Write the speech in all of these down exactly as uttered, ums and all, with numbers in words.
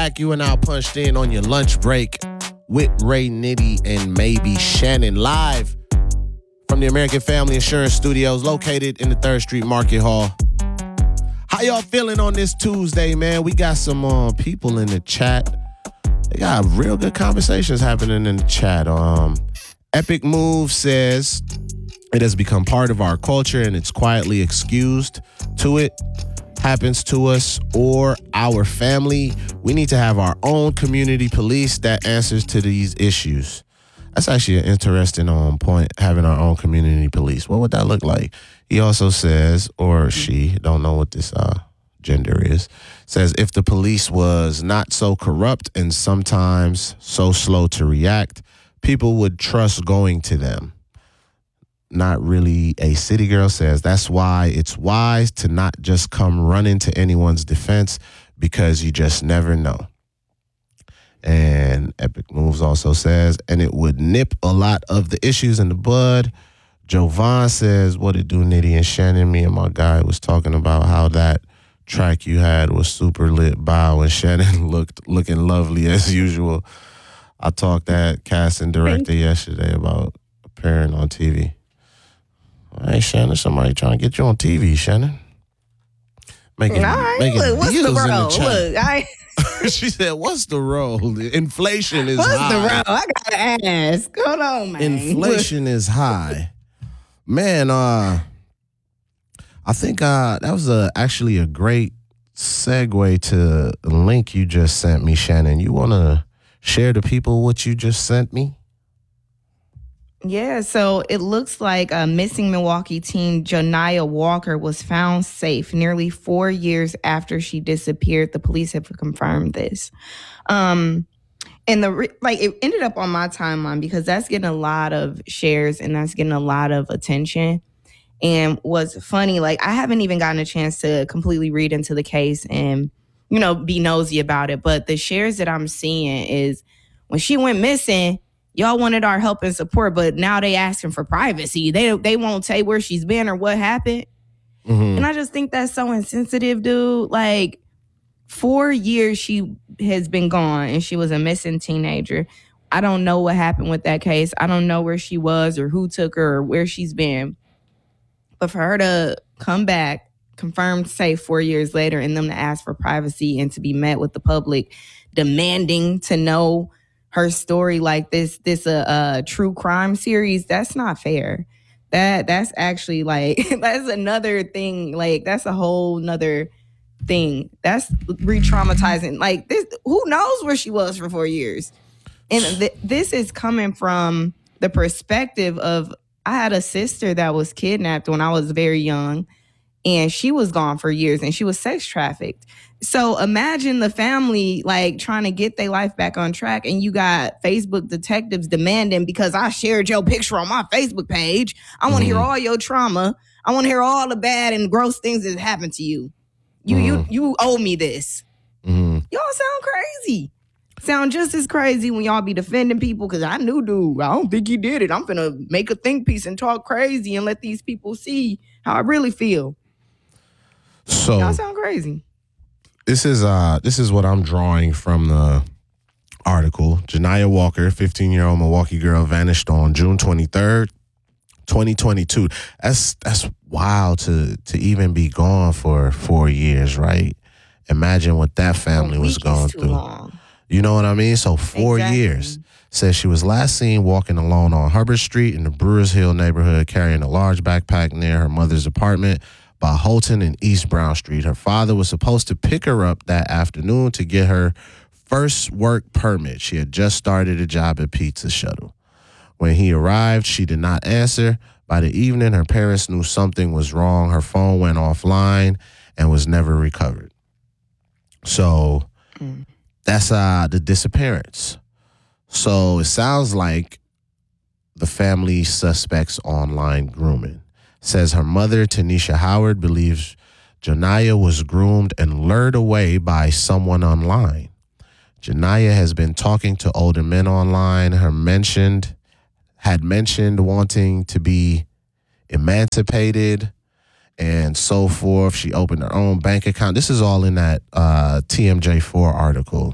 back. You are now punched in on your lunch break with Ray Nitty and maybe Shannon, live from the American Family Insurance Studios located in the third Street Market Hall. How y'all feeling on this Tuesday, man? We got some uh, people in the chat. They got real good conversations happening in the chat. Um, Epic Move says it has become part of our culture and it's quietly excused to it. Happens to us or our family. We need to have our own community police that answers to these issues. That's actually an interesting um, point, having our own community police. What would that look like? He also says, or she, don't know what this uh, gender is, says if the police was not so corrupt and sometimes so slow to react, people would trust going to them. Not really a city girl says that's why it's wise to not just come running to anyone's defense because you just never know. And Epic Moves also says, and it would nip a lot of the issues in the bud. Jovan says, what it do, Nitty and Shannon? Me and my guy was talking about how that track you had was super lit by when Shannon looked looking lovely as usual. I talked that casting director yesterday about appearing on T V. Hey, Shannon, somebody trying to get you on T V, Shannon. Making, All right, making look, what's the deals in role? the chat. Look, I, She said, what's the role? Inflation is what's high. the role? I gotta ask. Hold on, man. Inflation is high. Man, uh, I think uh, that was a, actually a great segue to the link you just sent me, Shannon. You want to share to people what you just sent me? Yeah, so it looks like a missing Milwaukee teen, Janiah Walker, was found safe nearly four years after she disappeared. The police have confirmed this. Um, and the re- like, it ended up on my timeline because that's getting a lot of shares and that's getting a lot of attention. And what's funny, like, I haven't even gotten a chance to completely read into the case and, you know, be nosy about it. But the shares that I'm seeing is when she went missing, y'all wanted our help and support, but now they asking for privacy. They they won't say where she's been or what happened. Mm-hmm. And I just think that's so insensitive, dude. Like, four years she has been gone and she was a missing teenager. I don't know what happened with that case. I don't know where she was or who took her or where she's been. But for her to come back, confirmed safe four years later, and them to ask for privacy and to be met with the public demanding to know her story like this, this a uh, uh, true crime series, that's not fair. That that's actually like, that's another thing. Like, that's a whole nother thing. That's re-traumatizing. Like, this, who knows where she was for four years? And th- this is coming from the perspective of, I had a sister that was kidnapped when I was very young, and she was gone for years, and she was sex trafficked. So imagine the family like trying to get their life back on track, and you got Facebook detectives demanding, because I shared your picture on my Facebook page, I want to mm-hmm. hear all your trauma. I want to hear all the bad and gross things that happened to you. You mm-hmm. you you owe me this. Mm-hmm. Y'all sound crazy. Sound just as crazy when y'all be defending people, because I knew dude, I don't think he did it. I'm finna make a think piece and talk crazy and let these people see how I really feel. So y'all sound crazy. This is uh this is what I'm drawing from the article. Janiah Walker, fifteen-year-old Milwaukee girl, vanished on June twenty-third, twenty twenty-two. That's that's wild to to even be gone for four years, right? Imagine what that family was going through. Long. You know what I mean? So four exactly. years. Says she was last seen walking alone on Hubbard Street in the Brewers Hill neighborhood, carrying a large backpack near her mother's apartment by Holton and East Brown Street. Her father was supposed to pick her up that afternoon to get her first work permit. She had just started a job at Pizza Shuttle. When he arrived, she did not answer. By the evening, her parents knew something was wrong. Her phone went offline and was never recovered. So mm. that's uh, the disappearance. So it sounds like the family suspects online grooming. Says her mother, Tanisha Howard, believes Janiah was groomed and lured away by someone online. Janiah has been talking to older men online. Her mentioned had mentioned wanting to be emancipated and so forth. She opened her own bank account. This is all in that uh, T M J four article.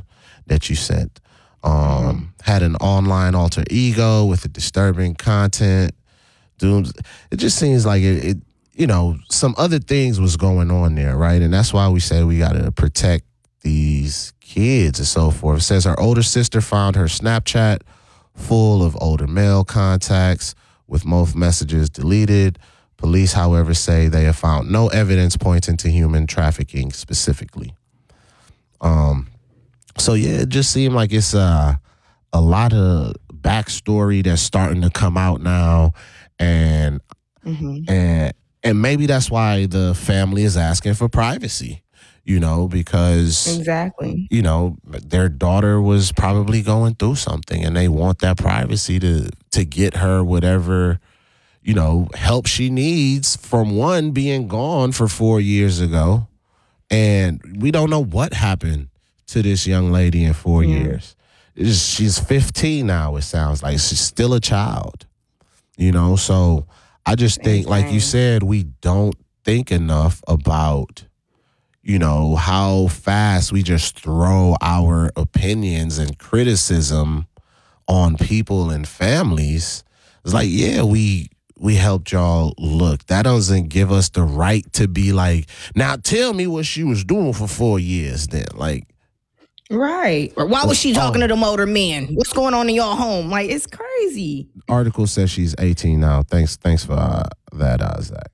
that you sent. Um, mm-hmm. Had an online alter ego with the disturbing content. Dooms. It just seems like it, it, you know, some other things was going on there, right? And that's why we say we got to protect these kids and so forth. It says her older sister found her Snapchat full of older male contacts with most messages deleted. Police, however, say they have found no evidence pointing to human trafficking specifically. Um, so yeah, it just seemed like it's uh, a lot of backstory that's starting to come out now, and mm-hmm. and and maybe that's why the family is asking for privacy. You know, because exactly, you know, their daughter was probably going through something, and they want that privacy to to get her whatever, you know, help she needs from one being gone for four years ago, and we don't know what happened to this young lady in four yeah. years. It's, she's fifteen now. It sounds like she's still a child, you know. So I just think, like you said, we don't think enough about, you know, how fast we just throw our opinions and criticism on people and families. It's like, yeah, we we helped y'all look. That doesn't give us the right to be like, now tell me what she was doing for four years then. Like, right. Or why was she talking oh. to them older men? What's going on in your home? Like, it's crazy. Article says she's eighteen now. Thanks, thanks for uh, that, uh, Zach.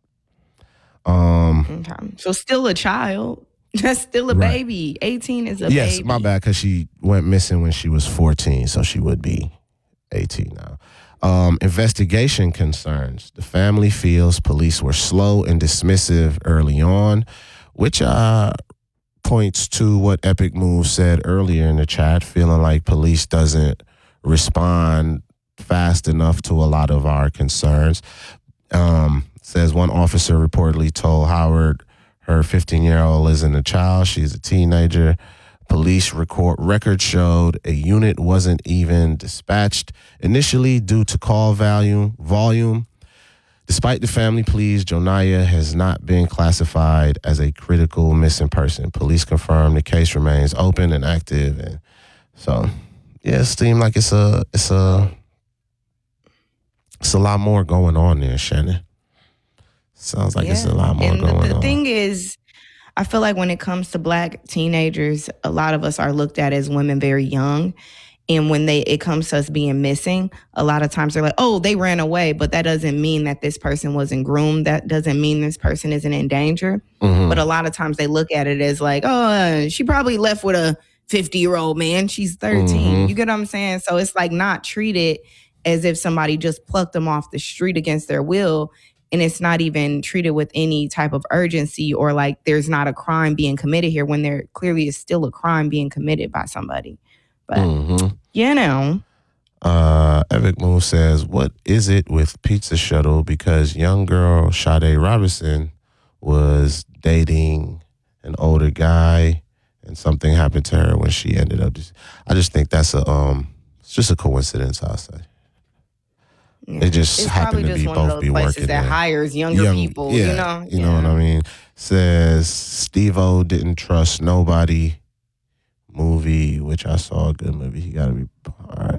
Um, okay. So still a child. That's still a right. baby. eighteen is a yes, baby. Yes, my bad, because she went missing when she was fourteen, so she would be eighteen now. Um, investigation concerns. The family feels police were slow and dismissive early on, which uh, points to what Epic Move said earlier in the chat, feeling like police doesn't respond fast enough to a lot of our concerns. Um, says one officer reportedly told Howard her fifteen-year-old isn't a child, she's a teenager. Police record record showed a unit wasn't even dispatched initially due to call volume. volume. Despite the family pleas, Jonaya has not been classified as a critical missing person. Police confirm the case remains open and active. And so, yeah, it seems like it's a it's a it's a lot more going on there, Shannon. Sounds like yeah. it's a lot more and going the, the on. The thing is, I feel like when it comes to Black teenagers, a lot of us are looked at as women very young. And when they it comes to us being missing, a lot of times they're like, oh, they ran away. But that doesn't mean that this person wasn't groomed. That doesn't mean this person isn't in danger. Mm-hmm. But a lot of times they look at it as like, oh, uh, she probably left with a fifty-year-old man. She's thirteen. Mm-hmm. You get what I'm saying? So it's like not treated as if somebody just plucked them off the street against their will. And it's not even treated with any type of urgency or like there's not a crime being committed here when there clearly is still a crime being committed by somebody. But, mm-hmm. you know. Uh, Epic Moon says, what is it with Pizza Shuttle? Because young girl Sade Robinson was dating an older guy and something happened to her when she ended up. Just, I just think that's a, um, it's just a coincidence, I'll say. Yeah. It just it's happened to be both be working that there. hires younger Young, people, yeah, you know? You yeah. know what I mean? Says Steve-O didn't trust nobody movie, which I saw a good movie. He got to be, all right.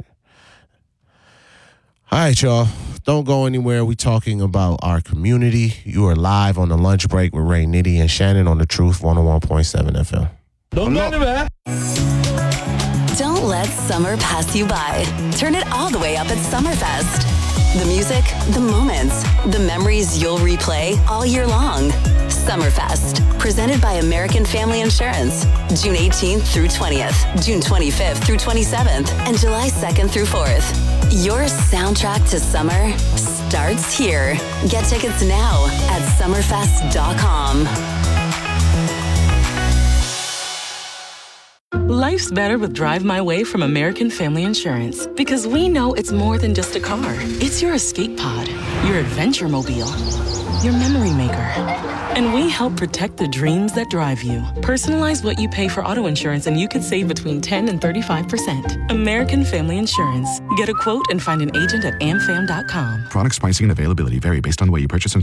All right, y'all. Don't go anywhere. We talking about our community. You are live on the lunch break with Ray Nitty and Shannon on The Truth one oh one point seven F M. Don't go anywhere. Don't let summer pass you by. Turn it all the way up at Summerfest. The music, the moments, the memories you'll replay all year long. Summerfest, presented by American Family Insurance. June eighteenth through twentieth, June twenty-fifth through twenty-seventh, and July second through fourth. Your soundtrack to summer starts here. Get tickets now at summerfest dot com. Life's better with Drive My Way from American Family Insurance because we know it's more than just a car. It's your escape pod, your adventure mobile, your memory maker. And we help protect the dreams that drive you. Personalize what you pay for auto insurance and you could save between ten and thirty-five percent. American Family Insurance. Get a quote and find an agent at am fam dot com. Products, pricing, and availability vary based on the way you purchase and